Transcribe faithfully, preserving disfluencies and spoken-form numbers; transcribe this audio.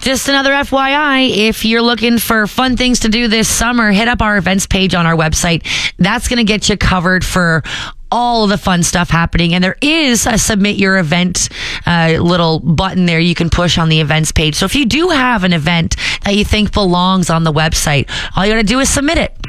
Just another F Y I, if you're looking for fun things to do this summer, hit up our events page on our website. That's going to get you covered for all of the fun stuff happening. And there is a submit your event uh, little button there you can push on the events page. So if you do have an event that you think belongs on the website, all you got to do is submit it.